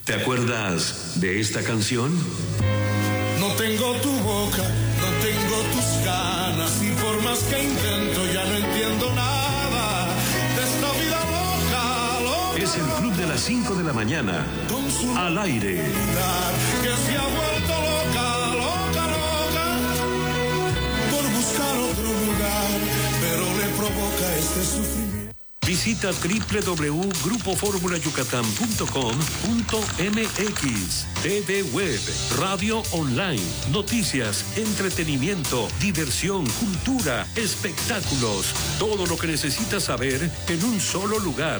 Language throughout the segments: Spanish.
¿Te acuerdas de esta canción? No tengo tu boca, no tengo tus ganas, y por más que intento ya no entiendo nada de esta vida loca. Es el Club de las 5 de la mañana, al aire. Que se ha vuelto loca por buscar otro lugar, pero le provoca este sufrimiento. Visita www.grupoformulayucatán.com.mx. TV Web, radio online, noticias, entretenimiento, diversión, cultura, espectáculos. Todo lo que necesitas saber en un solo lugar.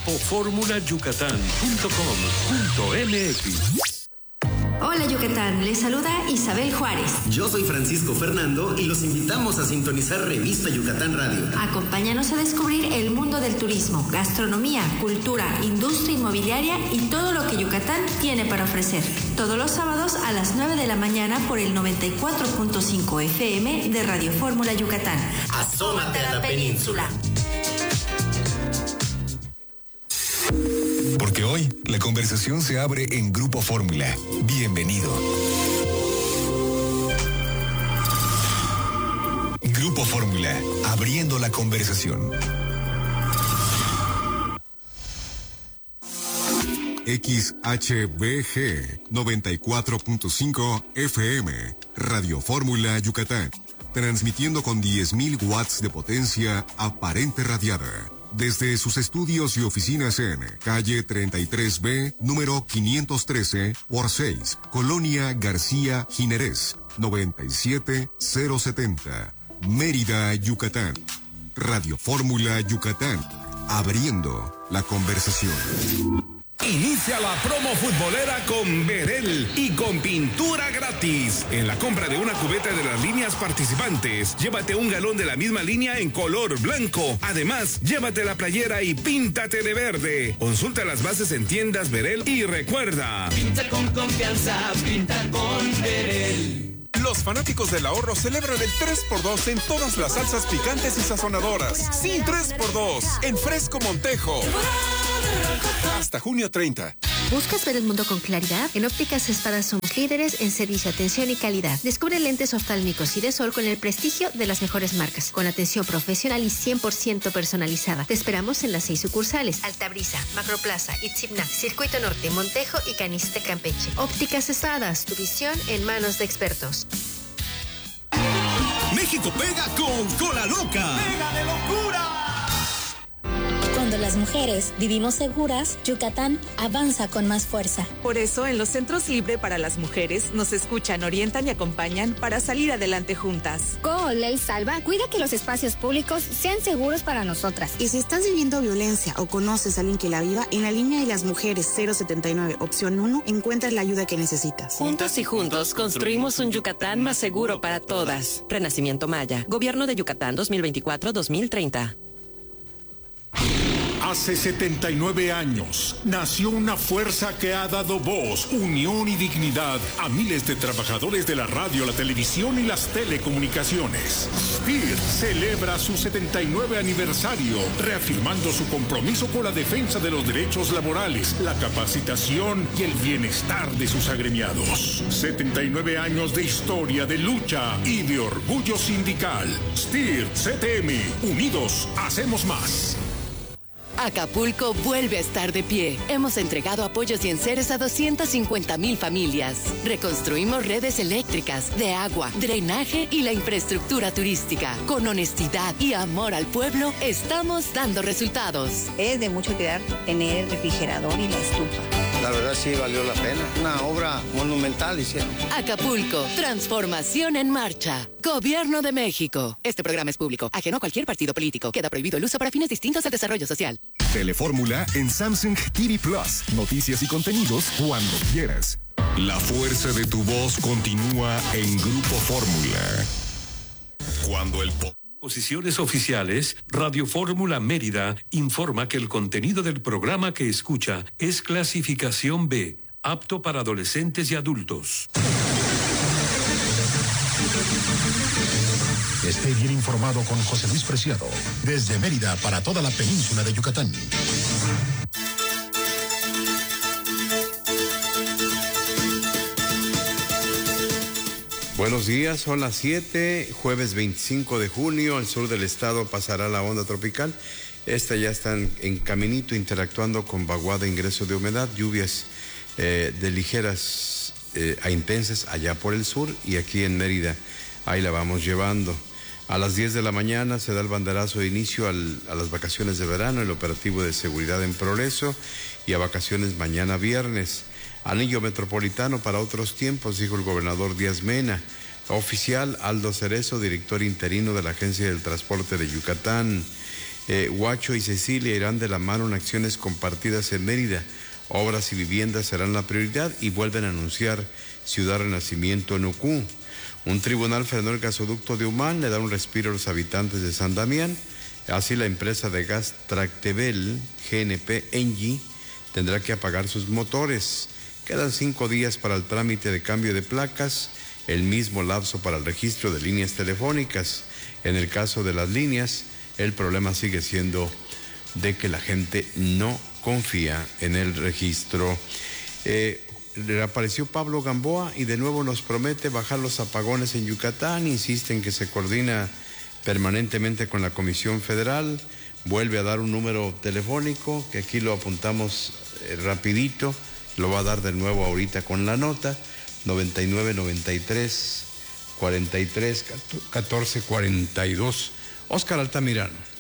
Grupoformulayucatán.com.mx. Hola Yucatán, les saluda Isabel Juárez. Yo soy Francisco Fernando y los invitamos a sintonizar Revista Yucatán Radio. Acompáñanos a descubrir el mundo del turismo, gastronomía, cultura, industria inmobiliaria y todo lo que Yucatán tiene para ofrecer. Todos los sábados a las 9 de la mañana por el 94.5 FM de Radio Fórmula Yucatán. Asómate a la península. Porque hoy la conversación se abre en Grupo Fórmula. Bienvenido. Grupo Fórmula, abriendo la conversación. XHBG 94.5 FM, Radio Fórmula Yucatán, transmitiendo con 10.000 watts de potencia aparente radiada. Desde sus estudios y oficinas en calle 33B, número 513 por 6, Colonia García Jiménez, 97070, Mérida, Yucatán. Radio Fórmula Yucatán, abriendo la conversación. Inicia la promo futbolera con Verel y con pintura gratis. En la compra de una cubeta de las líneas participantes, llévate un galón de la misma línea en color blanco. Además, llévate la playera y píntate de verde. Consulta las bases en tiendas Verel y recuerda: pinta con confianza, pinta con Verel. Los fanáticos del ahorro celebran el 3x2 en todas las salsas picantes y sazonadoras. Sí, 3x2 en Fresco Montejo. Hasta junio 30. ¿Buscas ver el mundo con claridad? En Ópticas Espada somos líderes en servicio, atención y calidad. Descubre lentes oftálmicos y de sol con el prestigio de las mejores marcas, con atención profesional y 100% personalizada. Te esperamos en las 6 sucursales: Altabrisa, Macroplaza, Itzimna, Circuito Norte, Montejo y Caniste, Campeche. Ópticas Espadas, tu visión en manos de expertos. México pega con Cola Loca. ¡Pega de locura! Cuando las mujeres vivimos seguras, Yucatán avanza con más fuerza. Por eso, en los Centros Libre para las Mujeres nos escuchan, orientan y acompañan para salir adelante juntas. Con Ley Salva, cuida que los espacios públicos sean seguros para nosotras. Y si estás viviendo violencia o conoces a alguien que la viva, en la línea de las mujeres 079, opción 1, encuentras la ayuda que necesitas. Juntos y juntos construimos un Yucatán más seguro para todas. Renacimiento Maya, Gobierno de Yucatán 2024-2030. Hace 79 años nació una fuerza que ha dado voz, unión y dignidad a miles de trabajadores de la radio, la televisión y las telecomunicaciones. STIR celebra su 79 aniversario, reafirmando su compromiso con la defensa de los derechos laborales, la capacitación y el bienestar de sus agremiados. 79 años de historia, de lucha y de orgullo sindical. STIR CTM, unidos hacemos más. Acapulco vuelve a estar de pie. Hemos entregado apoyos y enseres a 250,000 familias. Reconstruimos redes eléctricas, de agua, drenaje y la infraestructura turística. Con honestidad y amor al pueblo, estamos dando resultados. Es de mucho cuidar tener el refrigerador y la estufa. La verdad sí valió la pena. Una obra monumental hicieron. Acapulco, transformación en marcha. Gobierno de México. Este programa es público, ajeno a cualquier partido político. Queda prohibido el uso para fines distintos al desarrollo social. Telefórmula en Samsung TV Plus. Noticias y contenidos cuando quieras. La fuerza de tu voz continúa en Grupo Fórmula. Cuando el Posiciones oficiales, Radio Fórmula Mérida informa que el contenido del programa que escucha es clasificación B, apto para adolescentes y adultos. Esté bien informado con José Luis Preciado, desde Mérida para toda la península de Yucatán. Buenos días, son las 7, jueves 25 de junio, al sur del estado pasará la onda tropical. Esta ya está en caminito, interactuando con vaguada, ingreso de humedad, lluvias de ligeras a intensas allá por el sur y aquí en Mérida. Ahí la vamos llevando. A las 10 de la mañana se da el banderazo de inicio a las vacaciones de verano, el operativo de seguridad en progreso y a vacaciones mañana viernes. Anillo metropolitano para otros tiempos, dijo el gobernador Díaz Mena. Oficial Aldo Cerezo, director interino de la Agencia del Transporte de Yucatán. Huacho y Cecilia irán de la mano en acciones compartidas en Mérida. Obras y viviendas serán la prioridad y vuelven a anunciar Ciudad Renacimiento en Ucú. Un tribunal frenó el gasoducto de Humán, le da un respiro a los habitantes de San Damián. Así la empresa de gas Tractebel, GNP Engie, tendrá que apagar sus motores. Quedan 5 días para el trámite de cambio de placas, el mismo lapso para el registro de líneas telefónicas. En el caso de las líneas, el problema sigue siendo de que la gente no confía en el registro. Reapareció Pablo Gamboa y de nuevo nos promete bajar los apagones en Yucatán. Insiste en que se coordina permanentemente con la Comisión Federal. Vuelve a dar un número telefónico, que aquí lo apuntamos rapidito. Lo va a dar de nuevo ahorita con la nota. 9993 43 14 42. Óscar Altamirano.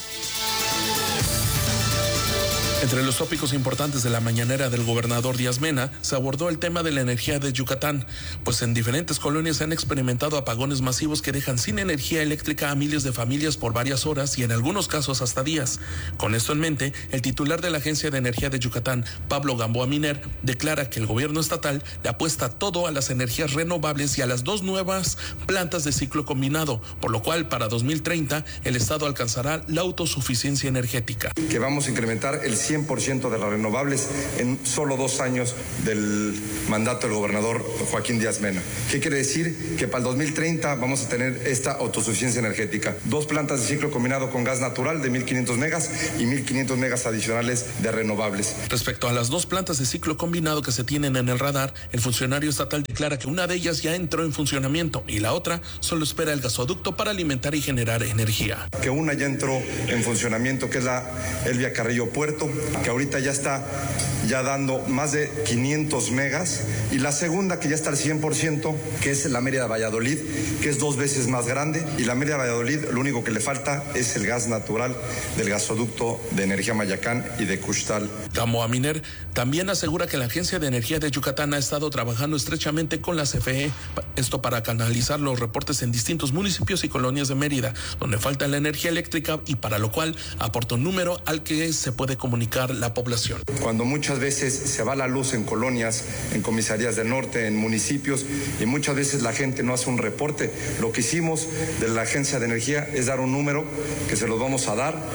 Entre los tópicos importantes de la mañanera del gobernador Díaz Mena se abordó el tema de la energía de Yucatán, pues en diferentes colonias se han experimentado apagones masivos que dejan sin energía eléctrica a miles de familias por varias horas y en algunos casos hasta días. Con esto en mente, el titular de la Agencia de Energía de Yucatán, Pablo Gamboa Miner, declara que el gobierno estatal le apuesta todo a las energías renovables y a las 2 nuevas plantas de ciclo combinado, por lo cual para 2030 el estado alcanzará la autosuficiencia energética. Que vamos a incrementar el 100% de las renovables en solo 2 años del mandato del gobernador Joaquín Díaz Mena. ¿Qué quiere decir? Que para el 2030 vamos a tener esta autosuficiencia energética. 2 plantas de ciclo combinado con gas natural de 1.500 megas y 1.500 megas adicionales de renovables. Respecto a las 2 plantas de ciclo combinado que se tienen en el radar, el funcionario estatal declara que una de ellas ya entró en funcionamiento y la otra solo espera el gasoducto para alimentar y generar energía. Que una ya entró en funcionamiento, que es la Elvia Carrillo Puerto, que ahorita ya está dando más de 500 megas, y la segunda que ya está al 100%, que es la Mérida Valladolid, que es 2 veces más grande, y la Mérida Valladolid lo único que le falta es el gas natural del gasoducto de Energía Mayacán y de Cuxtal. Gamboa Miner también asegura que la Agencia de Energía de Yucatán ha estado trabajando estrechamente con la CFE, esto para canalizar los reportes en distintos municipios y colonias de Mérida, donde falta la energía eléctrica y para lo cual aporta un número al que se puede comunicar la población. Cuando muchas veces se va la luz en colonias, en comisarías del norte, en municipios, y muchas veces la gente no hace un reporte, lo que hicimos de la Agencia de Energía es dar un número que se los vamos a dar,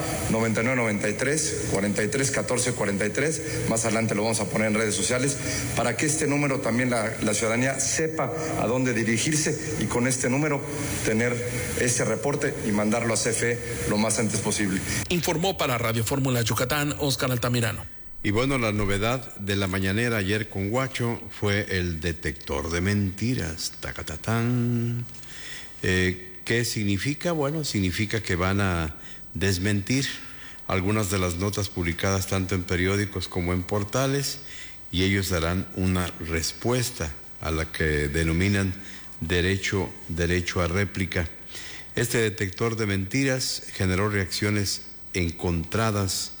9993 43 14 43, más adelante lo vamos a poner en redes sociales, para que este número también la ciudadanía sepa a dónde dirigirse y con este número tener ese reporte y mandarlo a CFE lo más antes posible. Informó para Radio Fórmula Yucatán, Óscar Altamirano. Y bueno, la novedad de la mañanera ayer con Huacho fue el detector de mentiras. Tacatatán. ¿Qué significa? Bueno, significa que van a desmentir algunas de las notas publicadas tanto en periódicos como en portales y ellos darán una respuesta a la que denominan derecho a réplica. Este detector de mentiras generó reacciones encontradas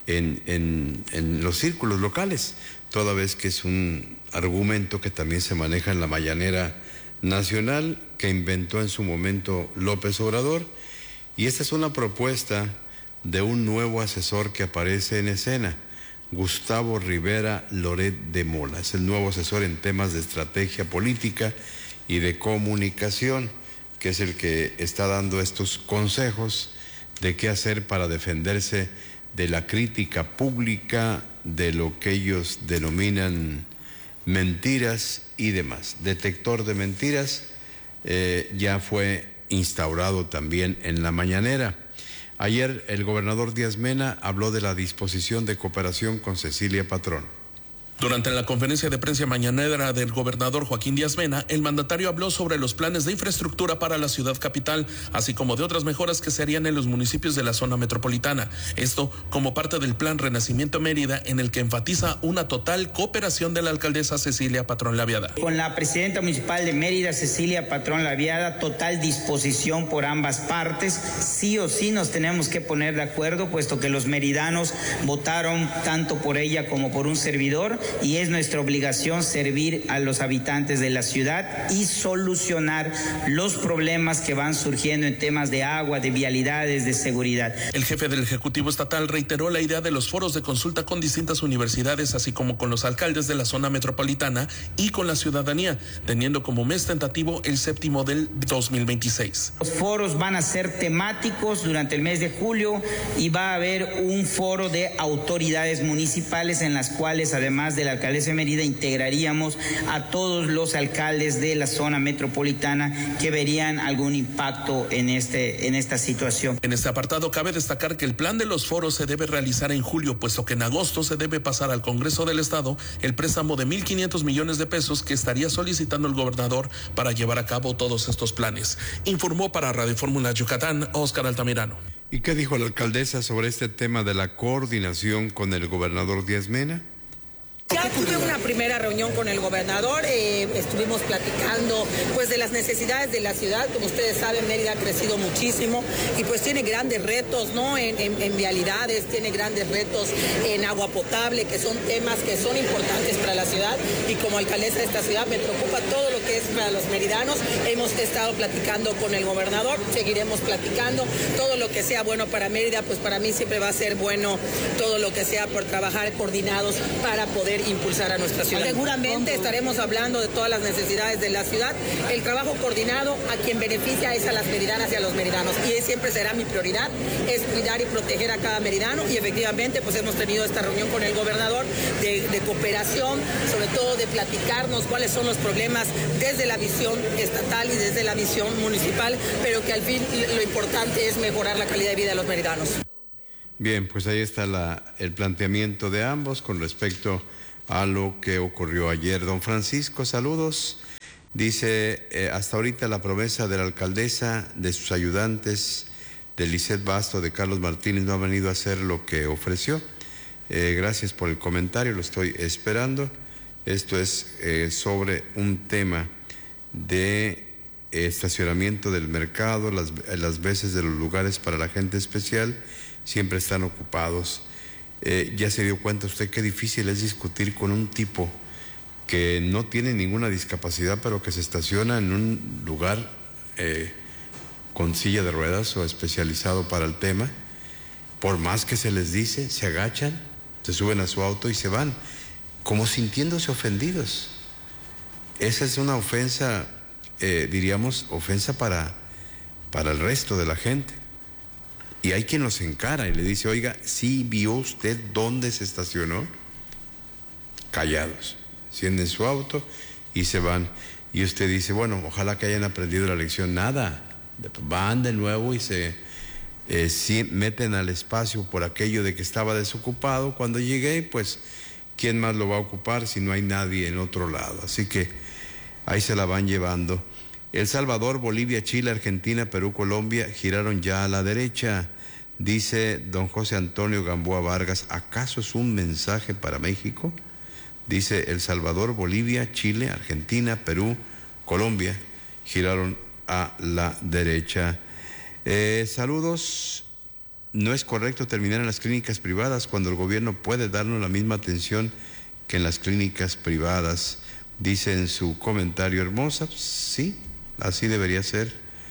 en los círculos locales, toda vez que es un argumento que también se maneja en la mañanera nacional que inventó en su momento López Obrador, y esta es una propuesta de un nuevo asesor que aparece en escena, Gustavo Rivera Loret de Mola. Es el nuevo asesor en temas de estrategia política y de comunicación, que es el que está dando estos consejos de qué hacer para defenderse de la crítica pública, de lo que ellos denominan mentiras y demás. Detector de mentiras ya fue instaurado también en la mañanera. Ayer el gobernador Díaz Mena habló de la disposición de cooperación con Cecilia Patrón. Durante la conferencia de prensa mañanera del gobernador Joaquín Díaz Mena, el mandatario habló sobre los planes de infraestructura para la ciudad capital, así como de otras mejoras que se harían en los municipios de la zona metropolitana. Esto como parte del plan Renacimiento Mérida, en el que enfatiza una total cooperación de la alcaldesa Cecilia Patrón Laviada. Con la presidenta municipal de Mérida, Cecilia Patrón Laviada, total disposición por ambas partes. Sí o sí nos tenemos que poner de acuerdo, puesto que los meridanos votaron tanto por ella como por un servidor, y es nuestra obligación servir a los habitantes de la ciudad y solucionar los problemas que van surgiendo en temas de agua, de vialidades, de seguridad. El jefe del Ejecutivo Estatal reiteró la idea de los foros de consulta con distintas universidades, así como con los alcaldes de la zona metropolitana y con la ciudadanía, teniendo como mes tentativo el 7º del 2026. Los foros van a ser temáticos durante el mes de julio y va a haber un foro de autoridades municipales en las cuales, además de la alcaldesa de Mérida, integraríamos a todos los alcaldes de la zona metropolitana que verían algún impacto en esta situación. En este apartado cabe destacar que el plan de los foros se debe realizar en julio, puesto que en agosto se debe pasar al Congreso del Estado el préstamo de 1.500 millones de pesos que estaría solicitando el gobernador para llevar a cabo todos estos planes. Informó para Radio Fórmula Yucatán, Óscar Altamirano. ¿Y qué dijo la alcaldesa sobre este tema de la coordinación con el gobernador Díaz Mena? Ya tuve una primera reunión con el gobernador, estuvimos platicando pues de las necesidades de la ciudad. Como ustedes saben, Mérida ha crecido muchísimo y pues tiene grandes retos, ¿no? En vialidades, tiene grandes retos en agua potable, que son temas que son importantes para la ciudad, y como alcaldesa de esta ciudad me preocupa todo lo que es para los meridanos. Hemos estado platicando con el gobernador, seguiremos platicando todo lo que sea bueno para Mérida. Pues para mí siempre va a ser bueno todo lo que sea por trabajar coordinados para poder impulsar a nuestra ciudad. Seguramente estaremos hablando de todas las necesidades de la ciudad. El trabajo coordinado a quien beneficia es a las meridanas y a los meridanos, y siempre será mi prioridad, es cuidar y proteger a cada meridano. Y efectivamente pues hemos tenido esta reunión con el gobernador de cooperación, sobre todo de platicarnos cuáles son los problemas desde la visión estatal y desde la visión municipal, pero que al fin lo importante es mejorar la calidad de vida de los meridanos. Bien, pues ahí está el planteamiento de ambos con respecto a lo que ocurrió ayer. Don Francisco, saludos. Dice, hasta ahorita la promesa de la alcaldesa, de sus ayudantes, de Lisset Basto, de Carlos Martínez, no ha venido a hacer lo que ofreció. Gracias por el comentario, lo estoy esperando. Esto es sobre un tema de estacionamiento del mercado, las veces de los lugares para la gente especial siempre están ocupados. Ya se dio cuenta usted qué difícil es discutir con un tipo que no tiene ninguna discapacidad, pero que se estaciona en un lugar con silla de ruedas o especializado para el tema. Por más que se les dice, se agachan, se suben a su auto y se van, como sintiéndose ofendidos. Esa es una ofensa, diríamos, ofensa para el resto de la gente. Y hay quien los encara y le dice, oiga, ¿sí vio usted dónde se estacionó? Callados, encienden su auto y se van. Y usted dice, bueno, ojalá que hayan aprendido la lección. Nada, van de nuevo y se meten al espacio por aquello de que estaba desocupado. Cuando llegué, pues, ¿quién más lo va a ocupar si no hay nadie en otro lado? Así que ahí se la van llevando. El Salvador, Bolivia, Chile, Argentina, Perú, Colombia giraron ya a la derecha. Dice don José Antonio Gamboa Vargas, ¿acaso es un mensaje para México? Dice El Salvador, Bolivia, Chile, Argentina, Perú, Colombia giraron a la derecha. Saludos. No es correcto terminar en las clínicas privadas cuando el gobierno puede darnos la misma atención que en las clínicas privadas. Dice en su comentario Hermosa, sí, así debería ser.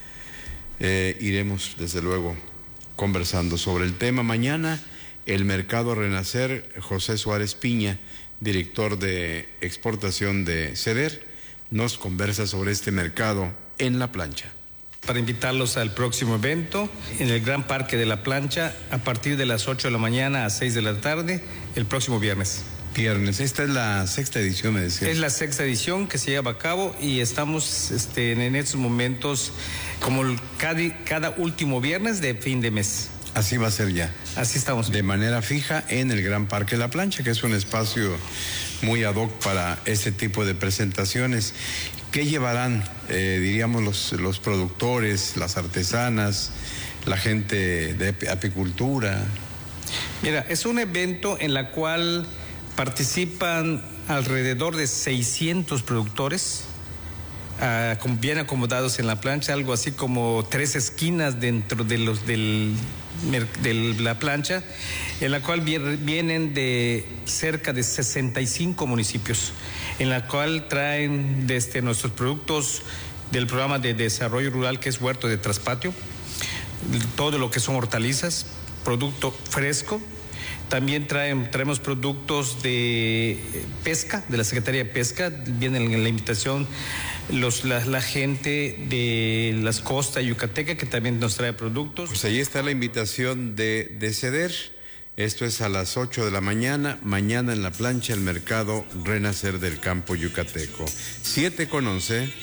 Iremos desde luego conversando sobre el tema. Mañana el Mercado Renacer, José Suárez Piña, director de exportación de CEDER, nos conversa sobre este mercado en La Plancha. Para invitarlos al próximo evento en el Gran Parque de La Plancha a partir de las 8 de la mañana a 6 de la tarde el próximo viernes. Esta es la sexta edición, me decía. Es la sexta edición que se lleva a cabo y estamos en estos momentos como cada último viernes de fin de mes. Así va a ser ya. Así estamos. De manera fija en el Gran Parque La Plancha, que es un espacio muy ad hoc para este tipo de presentaciones. ¿Qué llevarán, diríamos, los productores, las artesanas, la gente de apicultura? Mira, es un evento en el cual participan alrededor de 600 productores, bien acomodados en la plancha, algo así como 3 esquinas dentro de de la plancha, en la cual vienen de cerca de 65 municipios, en la cual traen desde nuestros productos del programa de desarrollo rural, que es Huerto de Traspatio, todo lo que son hortalizas, producto fresco. También traemos productos de pesca, de la Secretaría de Pesca. Vienen en la invitación la gente de las costas yucateca, que también nos trae productos. Pues ahí está la invitación de CEDER. Esto es a las 8 de la mañana. Mañana en La Plancha, el mercado Renacer del Campo Yucateco. 7:11.